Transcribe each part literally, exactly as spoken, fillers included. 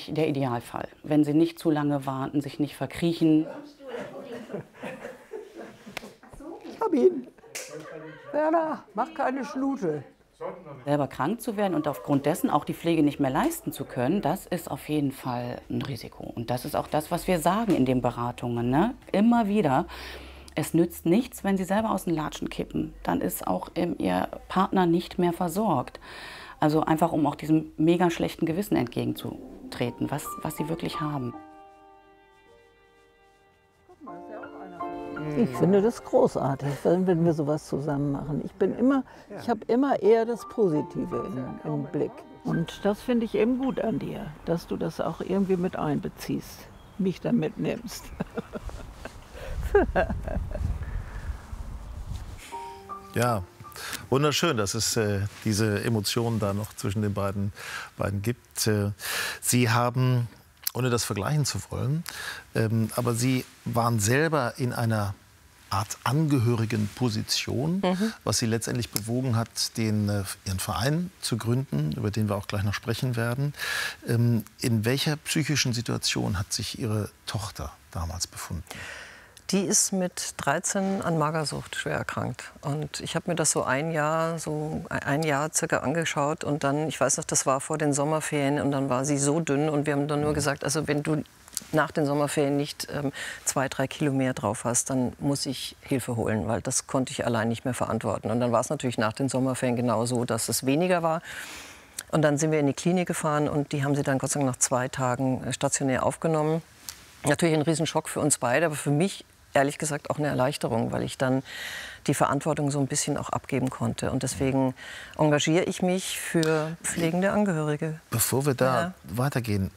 eigentlich der Idealfall, wenn sie nicht zu lange warten, sich nicht verkriechen. Ich hab ihn. Werner, mach keine Schnute. Selber krank zu werden und aufgrund dessen auch die Pflege nicht mehr leisten zu können, das ist auf jeden Fall ein Risiko. Und das ist auch das, was wir sagen in den Beratungen, ne? Immer wieder. Es nützt nichts, wenn Sie selber aus den Latschen kippen. Dann ist auch ähm, Ihr Partner nicht mehr versorgt. Also einfach, um auch diesem mega schlechten Gewissen entgegenzutreten, was, was Sie wirklich haben. Ich finde das großartig, wenn wir sowas zusammen machen. Ich bin immer, ich habe immer eher das Positive im, im Blick. Und das finde ich eben gut an dir, dass du das auch irgendwie mit einbeziehst, mich da mitnimmst. Ja, wunderschön, dass es äh, diese Emotionen da noch zwischen den beiden, beiden gibt. Äh, Sie haben, ohne das vergleichen zu wollen, ähm, aber Sie waren selber in einer Art angehörigen Position, mhm. was Sie letztendlich bewogen hat, den, äh, Ihren Verein zu gründen, über den wir auch gleich noch sprechen werden. Ähm, in welcher psychischen Situation hat sich Ihre Tochter damals befunden? Die ist mit dreizehn an Magersucht schwer erkrankt. Und ich habe mir das so ein Jahr, so ein Jahr circa angeschaut. Und dann, ich weiß noch, das war vor den Sommerferien. Und dann war sie so dünn. Und wir haben dann nur gesagt, also wenn du nach den Sommerferien nicht ähm, zwei, drei Kilo mehr drauf hast, dann muss ich Hilfe holen. Weil das konnte ich allein nicht mehr verantworten. Und dann war es natürlich nach den Sommerferien genau so, dass es weniger war. Und dann sind wir in die Klinik gefahren. Und die haben sie dann Gott sei Dank nach zwei Tagen stationär aufgenommen. Natürlich ein Riesenschock für uns beide, aber für mich ehrlich gesagt auch eine Erleichterung, weil ich dann die Verantwortung so ein bisschen auch abgeben konnte. Und deswegen engagiere ich mich für pflegende Angehörige. Bevor wir da ja. weitergehen,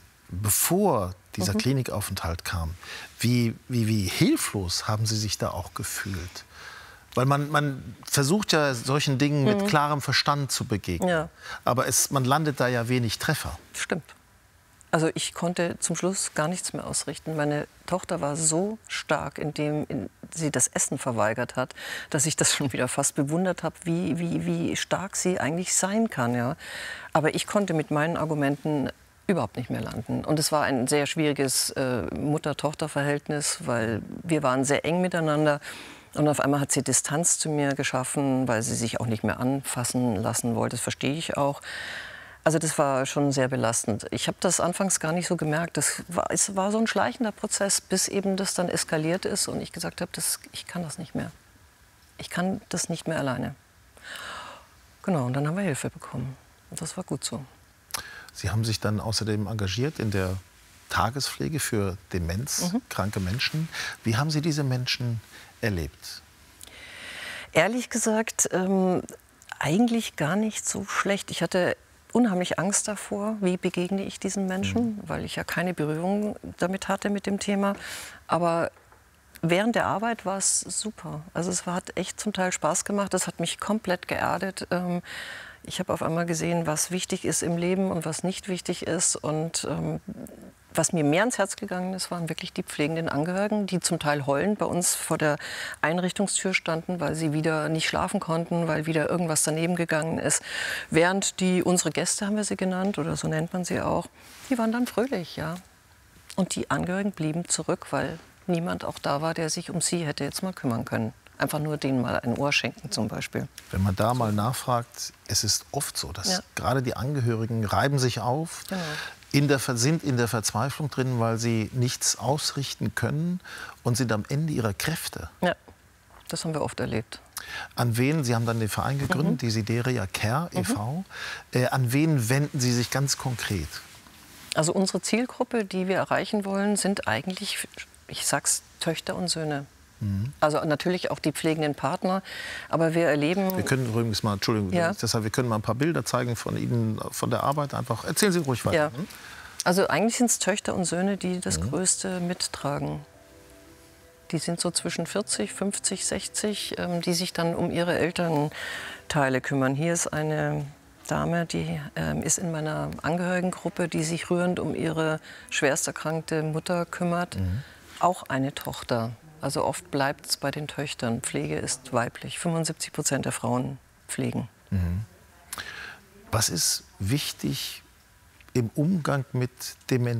bevor dieser mhm. Klinikaufenthalt kam, wie, wie, wie hilflos haben Sie sich da auch gefühlt? Weil man, man versucht ja solchen Dingen mhm. mit klarem Verstand zu begegnen. Ja. Aber es, man landet da ja wenig Treffer. Stimmt. Also ich konnte zum Schluss gar nichts mehr ausrichten. Meine Tochter war so stark, indem sie das Essen verweigert hat, dass ich das schon wieder fast bewundert habe, wie, wie, wie stark sie eigentlich sein kann. Ja. Aber ich konnte mit meinen Argumenten überhaupt nicht mehr landen. Und es war ein sehr schwieriges äh, Mutter-Tochter-Verhältnis, weil wir waren sehr eng miteinander. Und auf einmal hat sie Distanz zu mir geschaffen, weil sie sich auch nicht mehr anfassen lassen wollte. Das verstehe ich auch. Also das war schon sehr belastend. Ich habe das anfangs gar nicht so gemerkt. Das war, es war so ein schleichender Prozess, bis eben das dann eskaliert ist und ich gesagt habe, das, ich kann das nicht mehr. Ich kann das nicht mehr alleine. Genau, und dann haben wir Hilfe bekommen. Und das war gut so. Sie haben sich dann außerdem engagiert in der Tagespflege für demenzkranke mhm. Menschen. Wie haben Sie diese Menschen erlebt? Ehrlich gesagt, ähm, eigentlich gar nicht so schlecht. Ich hatte unheimlich Angst davor, wie begegne ich diesen Menschen, mhm. weil ich ja keine Berührung damit hatte mit dem Thema. Aber während der Arbeit war es super. Also es hat echt zum Teil Spaß gemacht. Das hat mich komplett geerdet. Ich habe auf einmal gesehen, was wichtig ist im Leben und was nicht wichtig ist. Und ähm, was mir mehr ans Herz gegangen ist, waren wirklich die pflegenden Angehörigen, die zum Teil heulend bei uns vor der Einrichtungstür standen, weil sie wieder nicht schlafen konnten, weil wieder irgendwas daneben gegangen ist. Während die, unsere Gäste haben wir sie genannt, oder so nennt man sie auch, die waren dann fröhlich, ja. Und die Angehörigen blieben zurück, weil niemand auch da war, der sich um sie hätte jetzt mal kümmern können. Einfach nur denen mal ein Ohr schenken zum Beispiel. Wenn man da mal nachfragt, es ist oft so, dass ja. gerade die Angehörigen reiben sich auf, genau. in der, sind in der Verzweiflung drin, weil sie nichts ausrichten können und sind am Ende ihrer Kräfte. Ja, das haben wir oft erlebt. An wen, Sie haben dann den Verein gegründet, mhm. Desideria Care e V. Mhm. Äh, an wen wenden Sie sich ganz konkret? Also unsere Zielgruppe, die wir erreichen wollen, sind eigentlich, ich sag's, Töchter und Söhne. Also natürlich auch die pflegenden Partner, aber wir erleben... Wir können übrigens mal, Entschuldigung, ja. deshalb, wir können mal ein paar Bilder zeigen von Ihnen, von der Arbeit einfach. Erzählen Sie ruhig weiter. Ja. Also eigentlich sind es Töchter und Söhne, die das mhm. Größte mittragen. Die sind so zwischen vierzig, fünfzig, sechzig, ähm, die sich dann um ihre Elternteile kümmern. Hier ist eine Dame, die ähm, ist in meiner Angehörigengruppe, die sich rührend um ihre schwerst erkrankte Mutter kümmert. Mhm. Auch eine Tochter. Also oft bleibt es bei den Töchtern. Pflege ist weiblich. fünfundsiebzig Prozent der Frauen pflegen. Mhm. Was ist wichtig im Umgang mit Demenz?